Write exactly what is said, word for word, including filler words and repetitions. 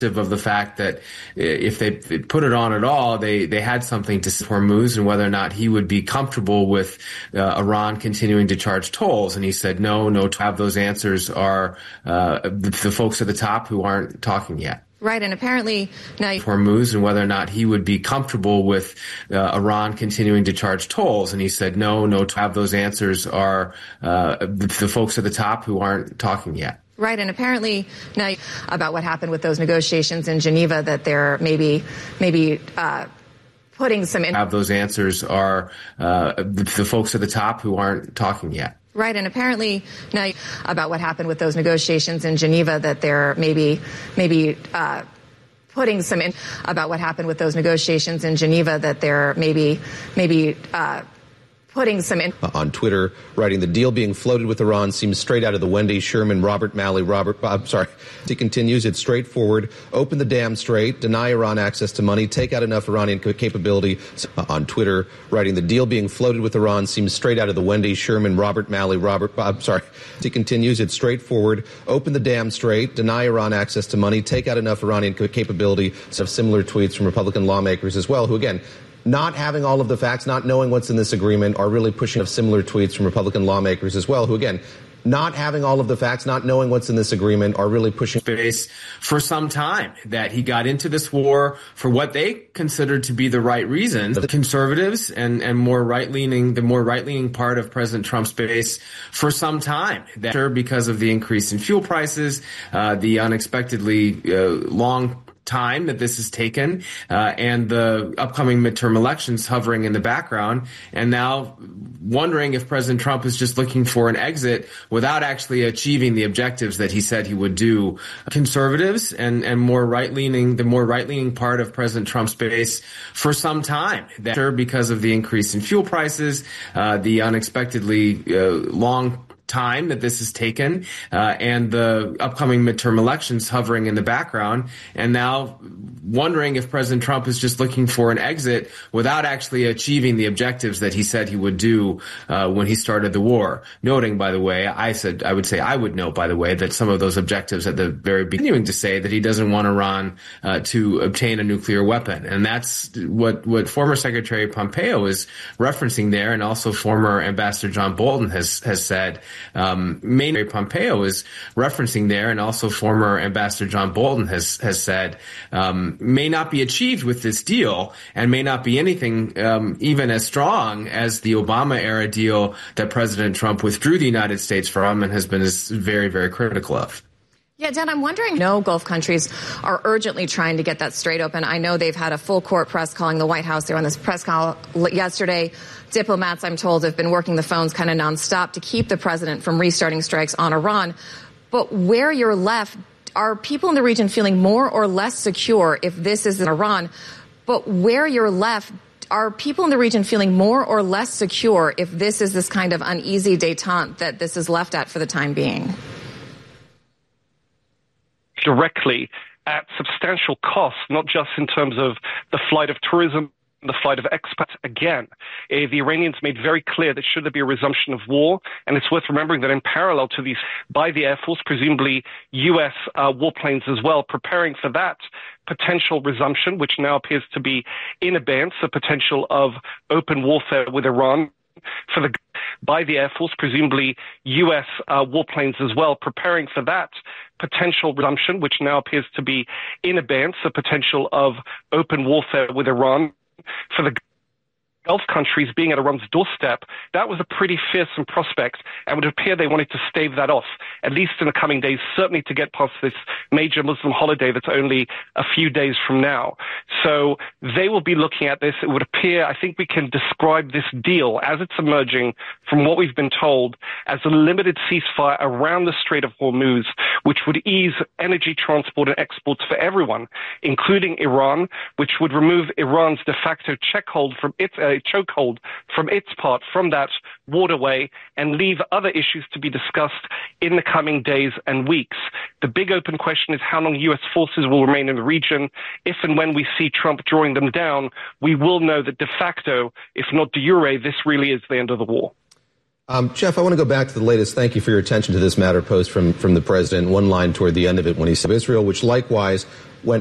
of the fact that if they put it on at all, they, they had something to say Hormuz and whether or not he would be comfortable with uh, Iran continuing to charge tolls. And he said, no, no, to have those answers are uh, the, the folks at the top who aren't talking yet. Right, and apparently now Hormuz and whether or not he would be comfortable with uh, Iran continuing to charge tolls. And he said, no, no, to have those answers are uh, the, the folks at the top who aren't talking yet. Right, and apparently now about what happened with those negotiations in Geneva, that they're maybe maybe uh, putting some in- have those answers are uh, the, the folks at the top who aren't talking yet. Right, and apparently now about what happened with those negotiations in Geneva, that they're maybe maybe uh, putting some in- about what happened with those negotiations in Geneva, that they're maybe maybe. Uh, putting some in- on Twitter, writing the deal being floated with Iran seems straight out of the Wendy Sherman, Robert Malley, Robert, I'm sorry. He continues, it's straightforward. Open the dam straight, deny Iran access to money, take out enough Iranian capability. On Twitter, writing the deal being floated with Iran seems straight out of the Wendy Sherman, Robert Malley, Robert, I'm sorry. He continues, it's straightforward. Open the dam straight, deny Iran access to money, take out enough Iranian capability. Some similar tweets from Republican lawmakers as well, who again, not having all of the facts, not knowing what's in this agreement, are really pushing similar tweets from Republican lawmakers as well, who, again, not having all of the facts, not knowing what's in this agreement, are really pushing space for some time, that he got into this war for what they considered to be the right reasons. The conservatives and, and more right-leaning, the more right-leaning part of President Trump's base for some time, that because of the increase in fuel prices, uh, the unexpectedly uh, long time that this has taken, uh, and the upcoming midterm elections hovering in the background, and now wondering if President Trump is just looking for an exit without actually achieving the objectives that he said he would do. Conservatives and, and more right-leaning, the more right-leaning part of President Trump's base for some time, that because of the increase in fuel prices, uh, the unexpectedly uh, long time that this has taken, uh, and the upcoming midterm elections hovering in the background, and now wondering if President Trump is just looking for an exit without actually achieving the objectives that he said he would do uh, when he started the war. Noting, by the way, I said I would say I would note, by the way, that some of those objectives at the very beginning, continuing to say that he doesn't want Iran uh, to obtain a nuclear weapon, and that's what what former Secretary Pompeo is referencing there, and also former Ambassador John Bolton has has said. Um, Maynard Pompeo is referencing there, and also former Ambassador John Bolton has has said um, may not be achieved with this deal, and may not be anything um, even as strong as the Obama era deal that President Trump withdrew the United States from and has been very, very critical of. Yeah, Dan, I'm wondering, no Gulf countries are urgently trying to get that Strait open. I know they've had a full court press calling the White House. They were on this press call yesterday. Diplomats, I'm told, have been working the phones kind of nonstop to keep the president from restarting strikes on Iran. But where you're left, are people in the region feeling more or less secure if this is in Iran? But where you're left, are people in the region feeling more or less secure if this is this kind of uneasy détente that this is left at for the time being? Directly at substantial cost, not just in terms of the flight of tourism, the flight of expats. Again, uh, the Iranians made very clear that should there be a resumption of war, and it's worth remembering that in parallel to these, by the Air Force, presumably U S uh, warplanes as well, preparing for that potential resumption, which now appears to be in abeyance, the potential of open warfare with Iran. For the by the Air Force, presumably U S uh, warplanes as well, preparing for that potential resumption, which now appears to be in abeyance, the potential of open warfare with Iran. For the Gulf countries being at Iran's doorstep, that was a pretty fearsome prospect, and would appear they wanted to stave that off, at least in the coming days, certainly to get past this major Muslim holiday that's only a few days from now. So they will be looking at this. It would appear, I think we can describe this deal as it's emerging from what we've been told as a limited ceasefire around the Strait of Hormuz, which would ease energy transport and exports for everyone, including Iran, which would remove Iran's de facto checkhold from its uh, chokehold from its part from that waterway, and leave other issues to be discussed in the coming days and weeks. The big open question is how long U S forces will remain in the region. If and when we see Trump drawing them down, we will know that de facto, if not de jure, this really is the end of the war. Um, Jeff, I want to go back to the latest. Thank you for your attention to this matter post from, from the president. One line toward the end of it when he said Israel, which likewise